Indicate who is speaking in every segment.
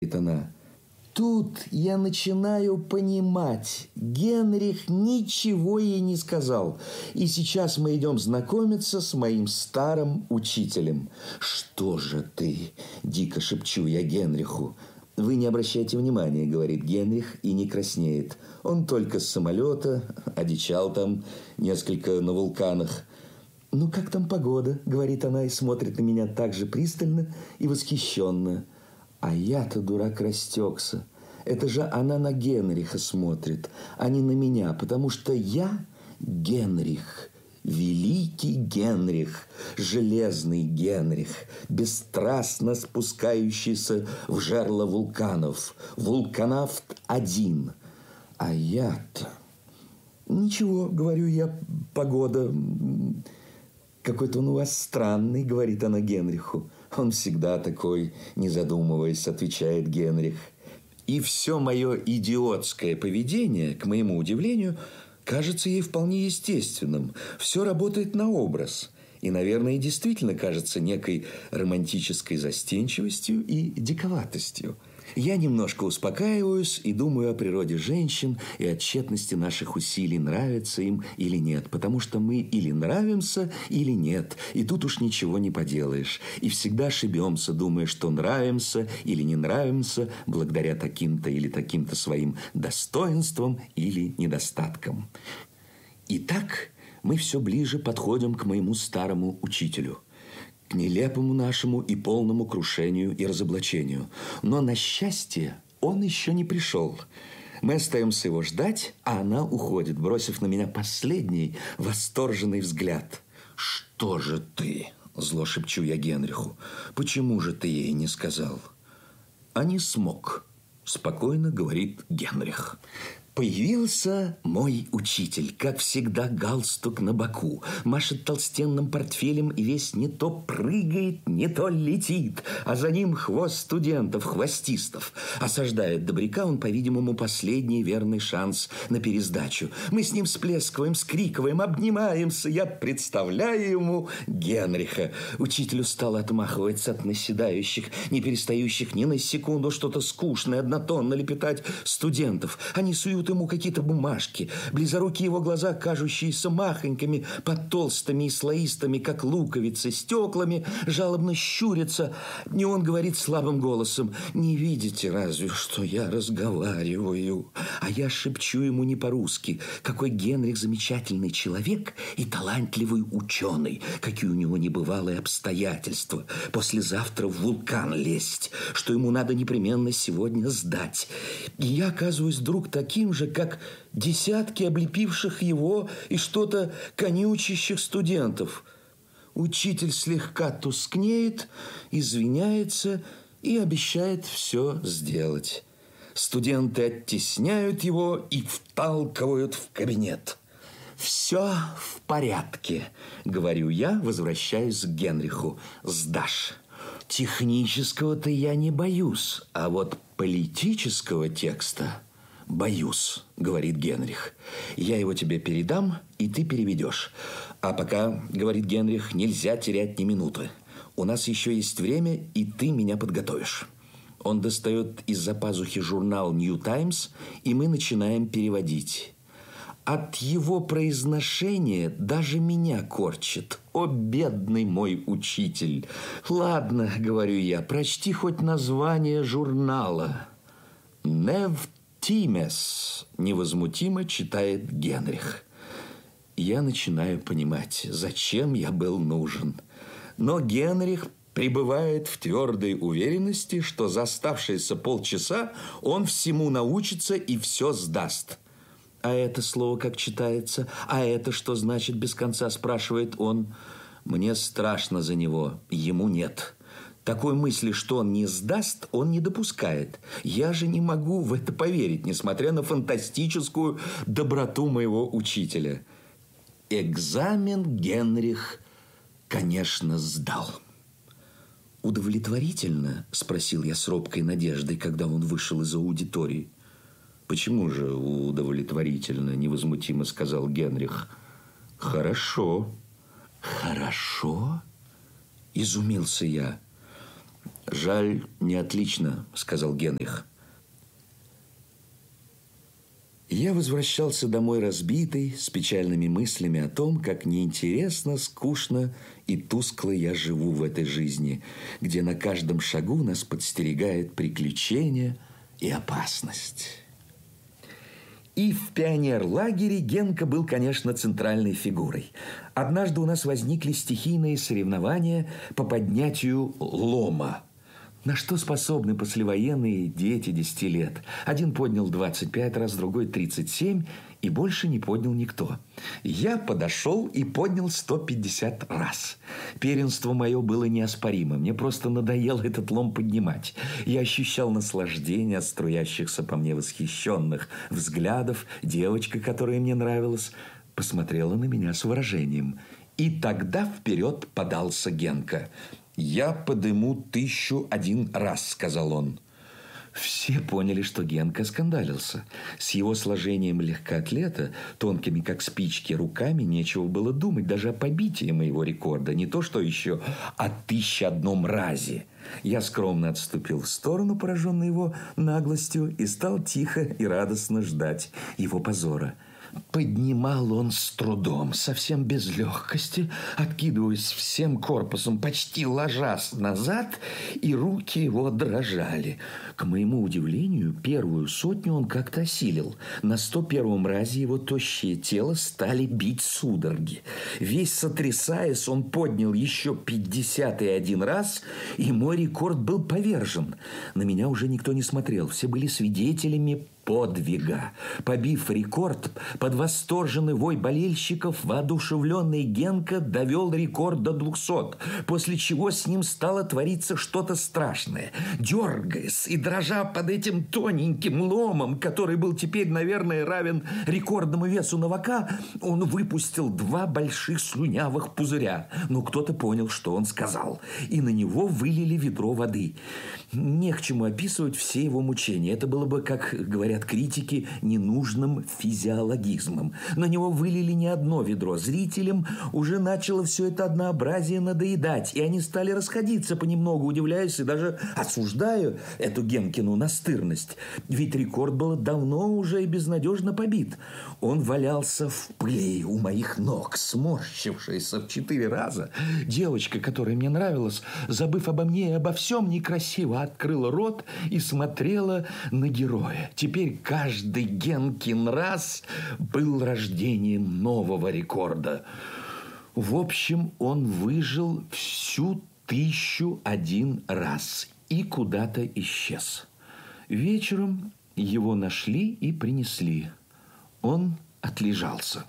Speaker 1: она. Тут я начинаю понимать, Генрих ничего ей не сказал. И сейчас мы идем знакомиться с моим старым учителем. «Что же ты?» – дико шепчу я Генриху. «Вы не обращайте внимания», – говорит Генрих и не краснеет. Он только с самолета, одичал там несколько на вулканах. «Ну, как там погода?» – говорит она и смотрит на меня так же пристально и восхищенно. А я-то, дурак, растекся. Это же она на Генриха смотрит, а не на меня, потому что я Генрих, великий Генрих, железный Генрих, бесстрастно спускающийся в жерло вулканов, вулканавт один. А я-то... «Ничего, — говорю я, — погода... Какой-то он у вас странный, — говорит она Генриху. «Он всегда такой, не задумываясь, — отвечает Генрих». И все мое идиотское поведение, к моему удивлению, кажется ей вполне естественным. Все работает на образ. И, наверное, действительно кажется некой романтической застенчивостью и диковатостью. Я немножко успокаиваюсь и думаю о природе женщин и о тщетности наших усилий, нравится им или нет. Потому что мы или нравимся, или нет. И тут уж ничего не поделаешь. И всегда ошибемся, думая, что нравимся или не нравимся благодаря таким-то или таким-то своим достоинствам или недостаткам. Итак, мы все ближе подходим к моему старому учителю, к нелепому нашему и полному крушению и разоблачению. Но, на счастье, он еще не пришел. Мы остаемся его ждать, а она уходит, бросив на меня последний восторженный взгляд. «Что же ты?» – зло шепчу я Генриху. «Почему же ты ей не сказал?» «А не смог», – спокойно говорит Генрих. Появился мой учитель, как всегда, галстук на боку, машет толстенным портфелем и весь не то прыгает, не то летит, а за ним хвост студентов, хвостистов. Осаждает добряка он, по-видимому, последний верный шанс на пересдачу. Мы с ним всплескиваем, вскрикиваем, обнимаемся. Я представляю ему Генриха. Учитель устало отмахивается от наседающих, не перестающих ни на секунду что-то скучное, однотонно лепетать студентов. Они суют ему какие-то бумажки. Близорукие его глаза, кажущиеся махонькими, под толстыми и слоистыми, как луковицы, стеклами, жалобно щурятся. И он говорит слабым голосом: «Не видите разве, что я разговариваю?» А я шепчу ему не по-русски: какой Генрих замечательный человек и талантливый ученый, какие у него небывалые обстоятельства. Послезавтра в вулкан лезть, что ему надо непременно сегодня сдать. И я оказываюсь вдруг таким же, как десятки облепивших его и что-то конючащих студентов. Учитель слегка тускнеет, извиняется и обещает все сделать. Студенты оттесняют его и вталкивают в кабинет. «Все в порядке», — говорю я, возвращаюсь к Генриху. «Сдашь». Технического-то я не боюсь, а вот политического текста боюсь, говорит Генрих. Я его тебе передам, и ты переведешь. А пока, говорит Генрих, нельзя терять ни минуты. У нас еще есть время, и ты меня подготовишь. Он достает из-за пазухи журнал «Нью Таймс», и мы начинаем переводить. От его произношения даже меня корчит. О, бедный мой учитель! Ладно, говорю я, прочти хоть название журнала. «Нев Тимес», невозмутимо читает Генрих. Я начинаю понимать, зачем я был нужен. Но Генрих пребывает в твердой уверенности, что за оставшиеся полчаса он всему научится и все сдаст. «А это слово как читается? А это что значит?» без конца спрашивает он. Мне страшно за него, ему нет. Такой мысли, что он не сдаст, он не допускает. Я же не могу в это поверить, несмотря на фантастическую доброту моего учителя. Экзамен Генрих, конечно, сдал. «Удовлетворительно?» – спросил я с робкой надеждой, когда он вышел из аудитории. «Почему же удовлетворительно?» – невозмутимо сказал Генрих. «Хорошо». «Хорошо?» – изумился я. «Жаль, не отлично», – сказал Генрих. Я возвращался домой разбитый, с печальными мыслями о том, как неинтересно, скучно и тускло я живу в этой жизни, где на каждом шагу нас подстерегает приключение и опасность. И в пионерлагере Генка был, конечно, центральной фигурой. Однажды у нас возникли стихийные соревнования по поднятию лома. На что способны послевоенные дети 10 лет? Один поднял 25 раз, другой 37, и больше не поднял никто. Я подошел и поднял 150 раз. Первенство мое было неоспоримо. Мне просто надоело этот лом поднимать. Я ощущал наслаждение от струящихся по мне восхищенных взглядов. Девочка, которая мне нравилась, посмотрела на меня с выражением. И тогда вперед подался Генка. «Я подыму 1001 раз», – сказал он. Все поняли, что Генка скандалился. С его сложением легкоатлета, тонкими как спички руками, нечего было думать даже о побитии моего рекорда. Не то, что еще о 1001 разе. Я скромно отступил в сторону, пораженный его наглостью, и стал тихо и радостно ждать его позора. Поднимал он с трудом, совсем без легкости, откидываясь всем корпусом, почти ложась назад, и руки его дрожали. К моему удивлению, первую 100 он как-то осилил. На 101 разе его тощее тело стали бить судороги. Весь сотрясаясь, он поднял еще 51 раз, и мой рекорд был повержен. На меня уже никто не смотрел, все были свидетелями подвига. Побив рекорд, под восторженный вой болельщиков, воодушевленный Генка довел рекорд до 200, после чего с ним стало твориться что-то страшное. Дергаясь и дрожа под этим тоненьким ломом, который был теперь, наверное, равен рекордному весу новака, он выпустил 2 больших слюнявых пузыря. Но кто-то понял, что он сказал, и на него вылили ведро воды. Не к чему описывать все его мучения. Это было бы, как говорят критики, ненужным физиологизмом. На него вылили не одно ведро. Зрителям уже начало все это однообразие надоедать, и они стали расходиться понемногу, удивляясь и даже осуждая эту Генкину настырность. Ведь рекорд был давно уже и безнадежно побит. Он валялся в пыли у моих ног, сморщившийся в 4 раза. Девочка, которая мне нравилась, забыв обо мне и обо всем, некрасиво открыла рот и смотрела на героя. Теперь каждый Генкин раз был рождением нового рекорда. В общем, он выжил всю 1001 раз и куда-то исчез. Вечером его нашли и принесли. Он отлежался.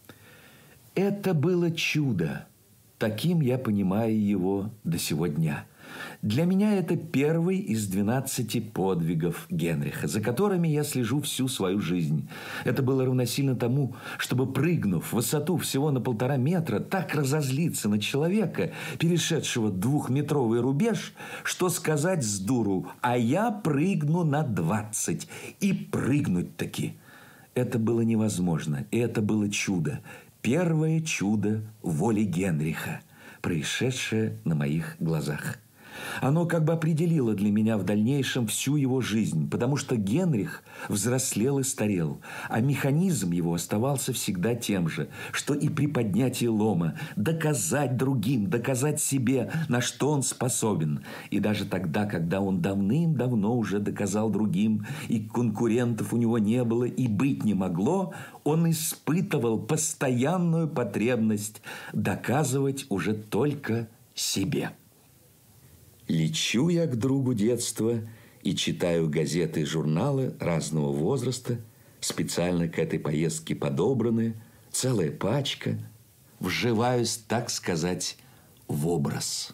Speaker 1: Это было чудо. Таким я понимаю его до сего дня. Для меня это первый из 12 подвигов Генриха, за которыми я слежу всю свою жизнь. Это было равносильно тому, чтобы, прыгнув в высоту всего на 1,5 метра, так разозлиться на человека, перешедшего 2-метровый рубеж, что сказать с дуру: «А я прыгну на 20». И прыгнуть таки. Это было невозможно, и это было чудо. Первое чудо воли Генриха, происшедшее на моих глазах. Оно как бы определило для меня в дальнейшем всю его жизнь, потому что Генрих взрослел и старел, а механизм его оставался всегда тем же, что и при поднятии лома: доказать другим, доказать себе, на что он способен. И даже тогда, когда он давным-давно уже доказал другим, и конкурентов у него не было и быть не могло, он испытывал постоянную потребность доказывать уже только себе. Лечу я к другу детства и читаю газеты и журналы разного возраста, специально к этой поездке подобранные, целая пачка. Вживаюсь, так сказать, в образ.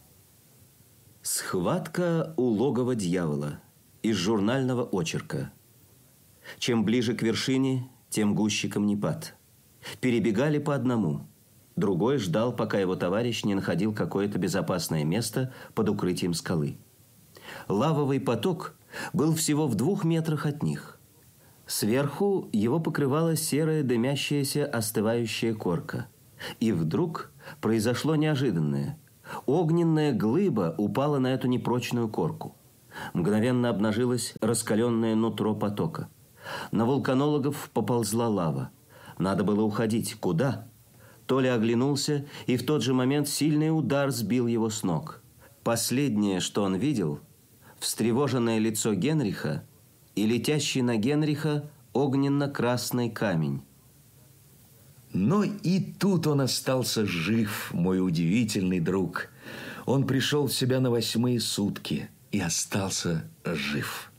Speaker 2: Схватка у логова дьявола из журнального очерка. Чем ближе к вершине, тем гуще камнепад. Перебегали по одному. Другой ждал, пока его товарищ не находил какое-то безопасное место под укрытием скалы. Лавовый поток был всего в 2 метрах от них. Сверху его покрывала серая дымящаяся остывающая корка. И вдруг произошло неожиданное. Огненная глыба упала на эту непрочную корку. Мгновенно обнажилось раскаленное нутро потока. На вулканологов поползла лава. Надо было уходить. Куда? Толя оглянулся, и в тот же момент сильный удар сбил его с ног. Последнее, что он видел, встревоженное лицо Генриха и летящий на Генриха огненно-красный камень.
Speaker 1: Но и тут он остался жив, мой удивительный друг. Он пришел в себя на 8-е сутки и остался жив.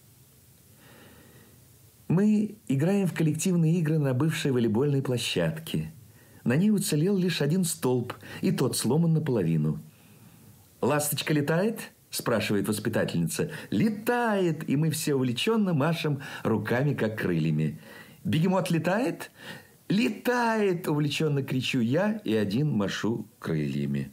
Speaker 1: Мы играем в коллективные игры на бывшей волейбольной площадке. На ней уцелел лишь один столб, и тот сломан наполовину. «Ласточка летает?» – спрашивает воспитательница. «Летает!» И мы все увлеченно машем руками, как крыльями. «Бегемот летает?» «Летает!» – увлеченно кричу я и один машу крыльями.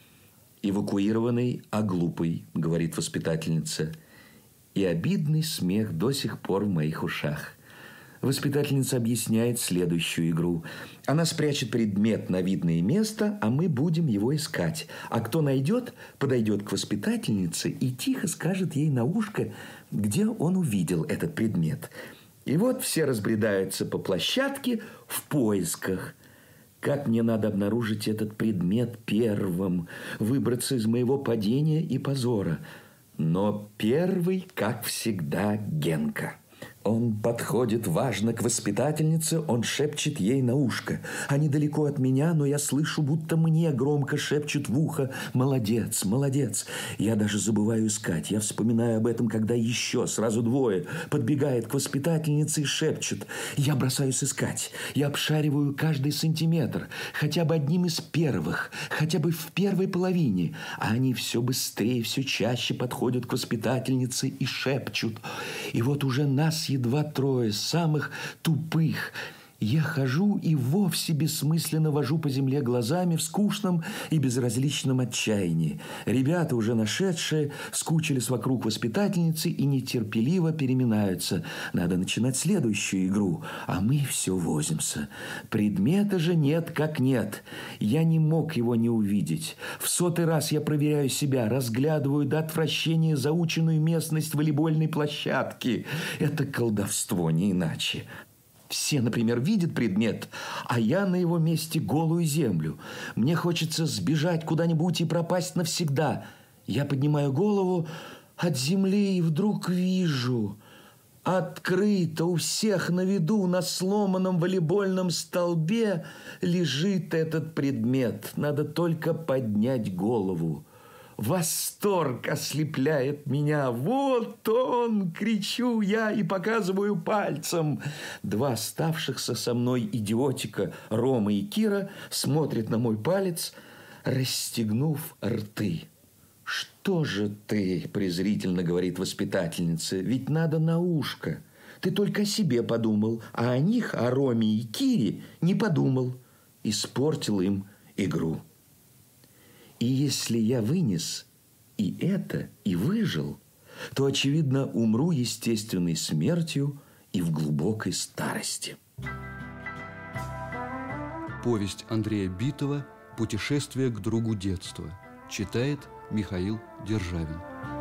Speaker 1: «Эвакуированный, а глупый», – говорит воспитательница. И обидный смех до сих пор в моих ушах. Воспитательница объясняет следующую игру. Она спрячет предмет на видное место, а мы будем его искать. А кто найдет, подойдет к воспитательнице и тихо скажет ей на ушко, где он увидел этот предмет. И вот все разбредаются по площадке в поисках. Как мне надо обнаружить этот предмет первым, выбраться из моего падения и позора. Но первый, как всегда, Генка. Он подходит важно к воспитательнице, он шепчет ей на ушко. Они далеко от меня, но я слышу, будто мне громко шепчут в ухо: «Молодец, молодец». Я даже забываю искать. Я вспоминаю об этом, когда еще сразу двое подбегают к воспитательнице и шепчут. Я бросаюсь искать. Я обшариваю каждый сантиметр, хотя бы одним из первых, хотя бы в первой половине. А они все быстрее, все чаще подходят к воспитательнице и шепчут. И вот уже нас едва трое, самых тупых. Я хожу и вовсе бессмысленно вожу по земле глазами в скучном и безразличном отчаянии. Ребята, уже нашедшие, скучились вокруг воспитательницы и нетерпеливо переминаются. Надо начинать следующую игру, а мы все возимся. Предмета же нет как нет. Я не мог его не увидеть. В 100-й раз я проверяю себя, разглядываю до отвращения заученную местность волейбольной площадки. Это колдовство, не иначе. Все, например, видят предмет, а я на его месте голую землю. Мне хочется сбежать куда-нибудь и пропасть навсегда. Я поднимаю голову от земли и вдруг вижу: открыто у всех на виду на сломанном волейбольном столбе лежит этот предмет. Надо только поднять голову. Восторг ослепляет меня. «Вот он!» – кричу я и показываю пальцем. Два оставшихся со мной идиотика, Рома и Кира, смотрят на мой палец, расстегнув рты. «Что же ты?» – презрительно говорит воспитательница. «Ведь надо на ушко. Ты только о себе подумал, а о них, о Роме и Кире, не подумал». Испортил им игру. И если я вынес и это, и выжил, то, очевидно, умру естественной смертью и в глубокой старости.
Speaker 3: Повесть Андрея Битова «Путешествие к другу детства». Читает Михаил Державин.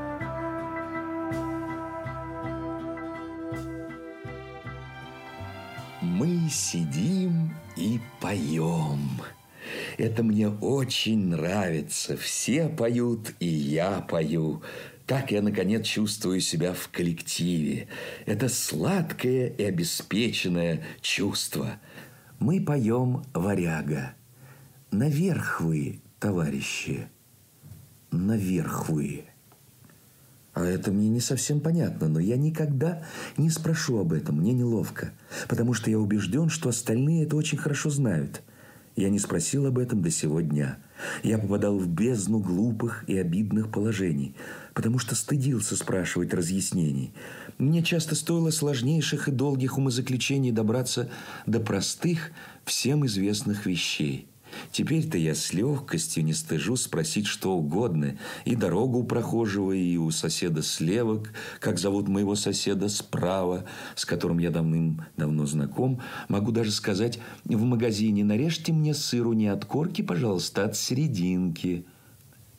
Speaker 1: Мы сидим и поем. Это мне очень нравится. Все поют, и я пою. Так я, наконец, чувствую себя в коллективе. Это сладкое и обеспеченное чувство. Мы поем «Варяга». Наверх вы, товарищи. Наверх вы. А это мне не совсем понятно, но я никогда не спрошу об этом. Мне неловко, потому что я убежден, что остальные это очень хорошо знают. Я не спросил об этом до сего дня. Я попадал в бездну глупых и обидных положений, потому что стыдился спрашивать разъяснений. Мне часто стоило сложнейших и долгих умозаключений добраться до простых, всем известных вещей. Теперь-то я с легкостью не стыжусь спросить что угодно. И дорогу у прохожего, и у соседа слева, как зовут моего соседа справа, с которым я давным-давно знаком. Могу даже сказать в магазине: нарежьте мне сыру не от корки, пожалуйста, а от серединки.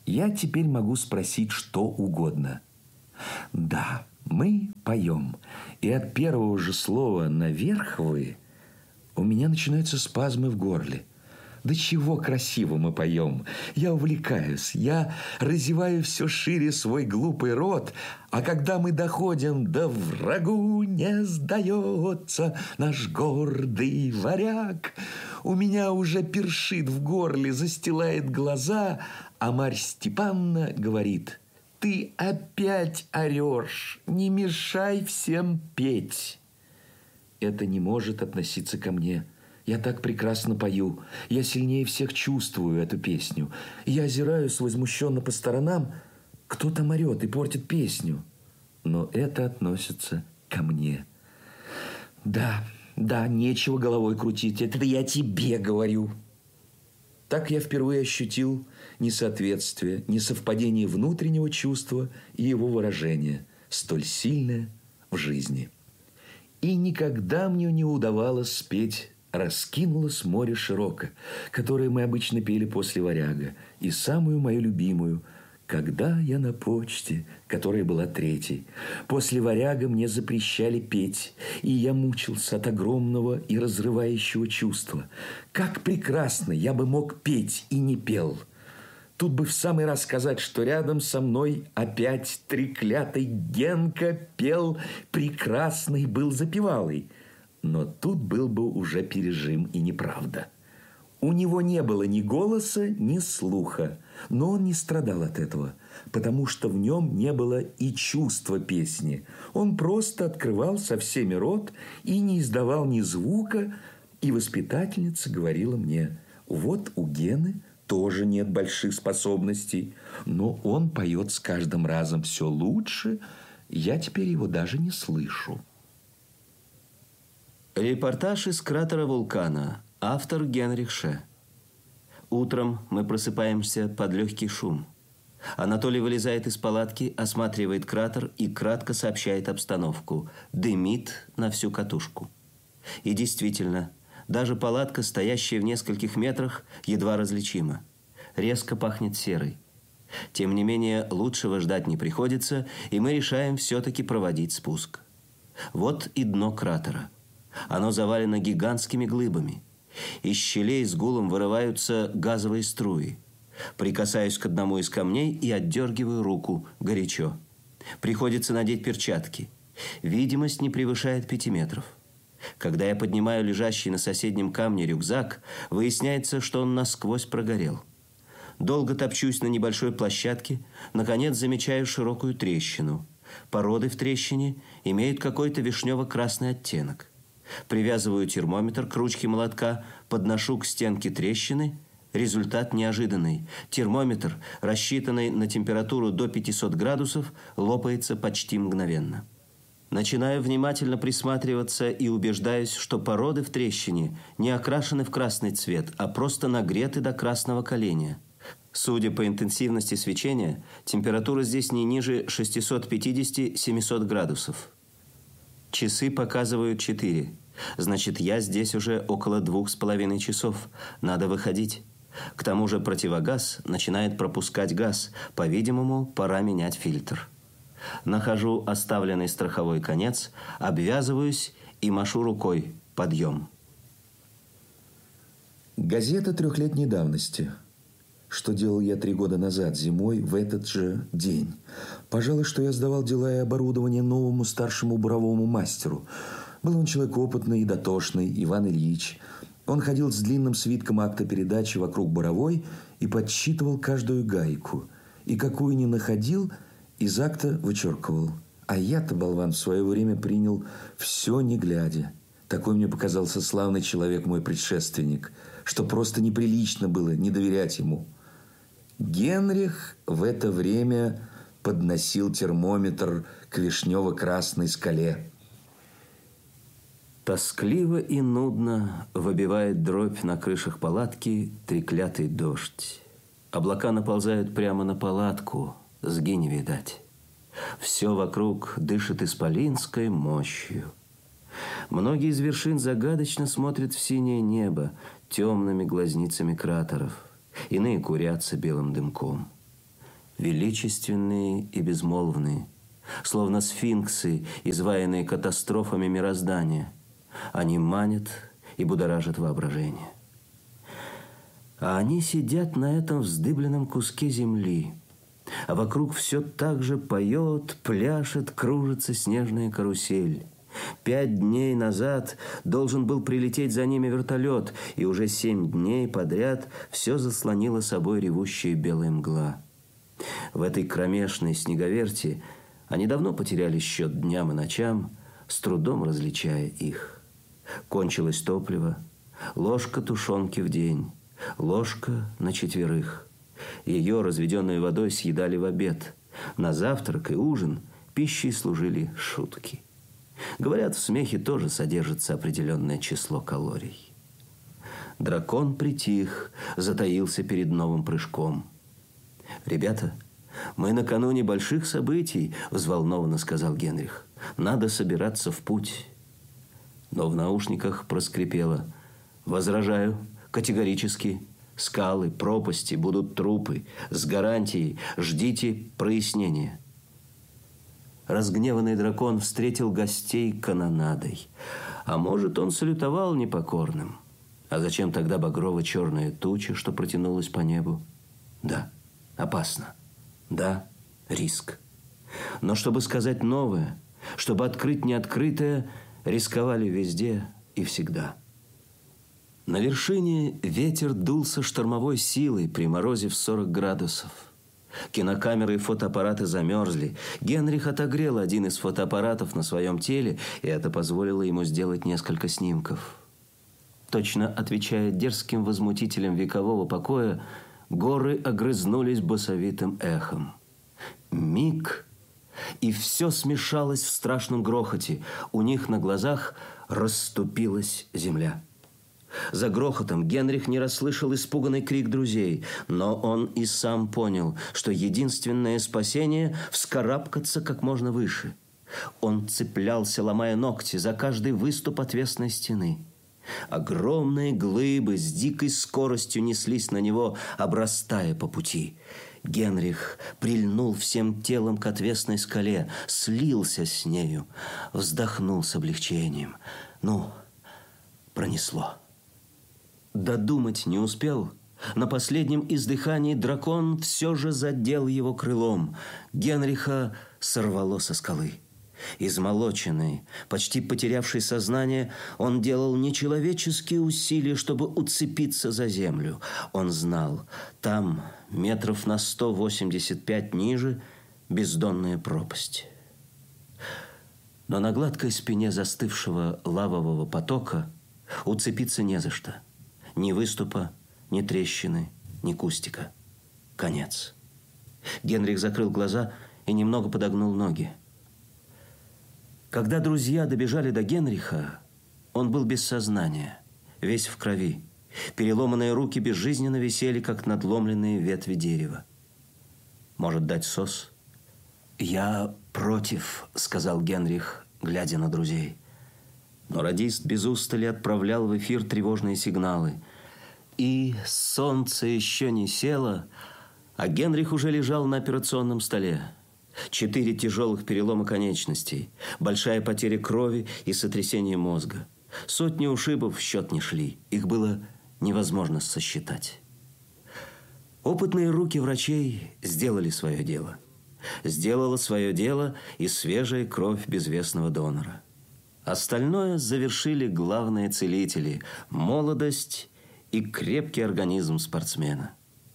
Speaker 1: я теперь могу спросить что угодно. Да, мы поем, и от первого же слова «наверх вы» у меня начинаются спазмы в горле. Да чего красиво мы поем! Я увлекаюсь, я разеваю все шире свой глупый рот, а когда мы доходим до «врагу не сдается наш гордый варяг», у меня уже першит в горле, застилает глаза, а Марья Степановна говорит: «Ты опять орешь, не мешай всем петь». Это не может относиться ко мне. Я так прекрасно пою. Я сильнее всех чувствую эту песню. Я озираюсь возмущенно по сторонам. Кто там орет и портит песню? Но это относится ко мне. Да, нечего головой крутить. Это я тебе говорю. Так я впервые ощутил несоответствие, несовпадение внутреннего чувства и его выражения, столь сильное в жизни. И никогда мне не удавалось спеть «Раскинулось море широко», которое мы обычно пели после «Варяга», и самую мою любимую «Когда я на почте», которая была третьей. После «Варяга» мне запрещали петь, и я мучился от огромного и разрывающего чувства. Как прекрасно я бы мог петь и не пел. Тут бы в самый раз сказать, что рядом со мной опять треклятый Генка пел прекрасный был запевалый. Но тут был бы уже пережим и неправда. У него не было ни голоса, ни слуха, но он не страдал от этого, потому что в нем не было и чувства песни. Он просто открывал со всеми рот и не издавал ни звука, и воспитательница говорила мне: «Вот у Гены тоже нет больших способностей, но он поет с каждым разом все лучше, я теперь его даже не слышу».
Speaker 2: Репортаж из кратера вулкана. Автор Генрих Ше. Утром мы просыпаемся под легкий шум. Анатолий вылезает из палатки, осматривает кратер и кратко сообщает обстановку. Дымит на всю катушку. И действительно, даже палатка, стоящая в нескольких метрах, едва различима. Резко пахнет серой. Тем не менее, лучшего ждать не приходится, и мы решаем все-таки проводить спуск. Вот и дно кратера. Оно завалено гигантскими глыбами. Из щелей с гулом вырываются газовые струи. Прикасаюсь к одному из камней и отдергиваю руку. Горячо. Приходится надеть перчатки. Видимость не превышает 5 метров. Когда я поднимаю лежащий на соседнем камне рюкзак, выясняется, что он насквозь прогорел. Долго топчусь на небольшой площадке, наконец замечаю широкую трещину. Породы в трещине имеют какой-то вишнево-красный оттенок. Привязываю термометр к ручке молотка, подношу к стенке трещины. Результат неожиданный. Термометр, рассчитанный на температуру до 500 градусов, лопается почти мгновенно. Начинаю внимательно присматриваться и убеждаюсь, что породы в трещине не окрашены в красный цвет, а просто нагреты до красного коленя. Судя по интенсивности свечения, температура здесь не ниже 650-700 градусов. Часы показывают 4. Значит, я здесь уже около 2,5 часов. Надо выходить. К тому же противогаз начинает пропускать газ. По-видимому, пора менять фильтр. Нахожу оставленный страховой конец, обвязываюсь и машу рукой. Подъем.
Speaker 1: Газета 3-летней давности. Что делал я 3 года назад, зимой, в этот же день? Пожалуй, что я сдавал дела и оборудование новому старшему буровому мастеру. Был он человек опытный и дотошный, Иван Ильич. Он ходил с длинным свитком акта передачи вокруг буровой и подсчитывал каждую гайку. И какую ни находил, из акта вычеркивал. А я-то, болван, в свое время принял все не глядя. Такой мне показался славный человек мой предшественник, что просто неприлично было не доверять ему. Генрих в это время подносил термометр к вишнево-красной скале.
Speaker 2: Тоскливо и нудно выбивает дробь на крышах палатки треклятый дождь. Облака наползают прямо на палатку, сги не видать. Все вокруг дышит исполинской мощью. Многие из вершин загадочно смотрят в синее небо темными глазницами кратеров. Иные курятся белым дымком. величественные и безмолвные, словно сфинксы, изваянные катастрофами мироздания. Они манят и будоражат воображение. А они сидят на этом вздыбленном куске земли, а вокруг все так же поет, пляшет, кружится снежная карусель. 5 дней назад должен был прилететь за ними вертолет, и уже 7 дней подряд все заслонило собой ревущая белая мгла. В этой кромешной снеговерти они давно потеряли счет дням и ночам, с трудом различая их. Кончилось топливо, ложка тушенки в день, ложка на 4. Ее, разведенную водой, съедали в обед. На завтрак и ужин пищей служили шутки. Говорят, в смехе тоже содержится определенное число калорий. Дракон притих, затаился перед новым прыжком. «Ребята, мы накануне больших событий», – взволнованно сказал Генрих. «Надо собираться в путь». Но в наушниках проскрипело: «Возражаю, категорически. Скалы, пропасти, будут трупы. С гарантией ждите прояснения». Разгневанный дракон встретил гостей канонадой. А может, он салютовал непокорным. А зачем тогда багрово-черная туча, что протянулась по небу? Да, опасно. Да, риск. Но чтобы сказать новое, чтобы открыть неоткрытое, рисковали везде и всегда. На вершине ветер дул со штормовой силой при морозе в 40 градусов. Кинокамеры и фотоаппараты замерзли. Генрих отогрел один из фотоаппаратов на своем теле, и это позволило ему сделать несколько снимков. Точно отвечая дерзким возмутителям векового покоя, горы огрызнулись басовитым эхом. Миг, и все смешалось в страшном грохоте. У них на глазах расступилась земля. За грохотом Генрих не расслышал испуганный крик друзей, но он и сам понял, что единственное спасение – вскарабкаться как можно выше. Он цеплялся, ломая ногти, за каждый выступ отвесной стены. Огромные глыбы с дикой скоростью неслись на него, обрастая по пути. Генрих прильнул всем телом к отвесной скале, слился с нею, вздохнул с облегчением. Ну, пронесло. Додумать не успел. На последнем издыхании дракон все же задел его крылом. Генриха сорвало со скалы. Измолоченный, почти потерявший сознание, он делал нечеловеческие усилия, чтобы уцепиться за землю. Он знал, там, метров на 185 ниже, бездонная пропасть. Но на гладкой спине застывшего лавового потока уцепиться не за что. Ни выступа, ни трещины, ни кустика. Конец. Генрих закрыл глаза и немного подогнул ноги. Когда друзья добежали до Генриха, он был без сознания, весь в крови. Переломанные руки безжизненно висели, как надломленные ветви дерева. «Может, дать СОС?» «Я против», — сказал Генрих, глядя на друзей. Но радист без устали отправлял в эфир тревожные сигналы. И солнце еще не село, а Генрих уже лежал на операционном столе. 4 тяжелых перелома конечностей, большая потеря крови и сотрясение мозга. 100 ушибов в счет не шли, их было невозможно сосчитать. Опытные руки врачей сделали свое дело. Сделала свое дело и свежая кровь безвестного донора. Остальное завершили главные целители – молодость и крепкий организм спортсмена.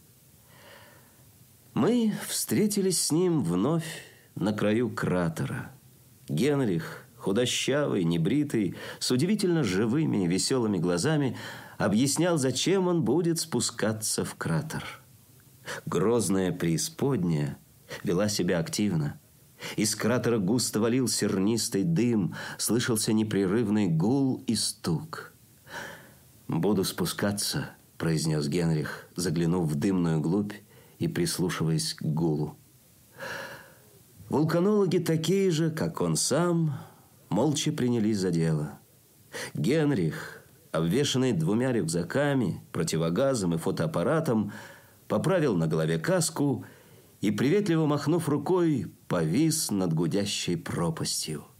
Speaker 2: Мы встретились с ним вновь на краю кратера. Генрих, худощавый, небритый, с удивительно живыми и веселыми глазами, объяснял, зачем он будет спускаться в кратер. Грозная преисподняя вела себя активно. Из кратера густо валил сернистый дым, слышался непрерывный гул и стук. «Буду спускаться», – произнес Генрих, заглянув в дымную глубь и прислушиваясь к гулу. Вулканологи, такие же, как он сам, молча принялись за дело. Генрих, обвешанный 2 рюкзаками, противогазом и фотоаппаратом, поправил на голове каску и, приветливо махнув рукой, повис над гудящей пропастью.